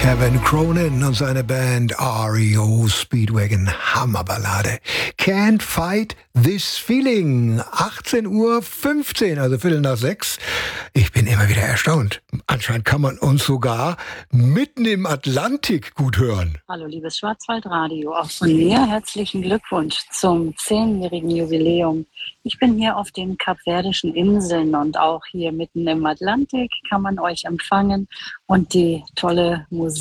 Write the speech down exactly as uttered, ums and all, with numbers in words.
Kevin Cronin und seine Band R E O Speedwagon, Hammerballade. Can't Fight This Feeling. achtzehn Uhr fünfzehn, also Viertel nach sechs. Ich bin immer wieder erstaunt. Anscheinend kann man uns sogar mitten im Atlantik gut hören. Hallo liebes Schwarzwaldradio, auch von mir herzlichen Glückwunsch zum zehnjährigen Jubiläum. Ich bin hier auf den Kapverdischen Inseln und auch hier mitten im Atlantik kann man euch empfangen und die tolle Musik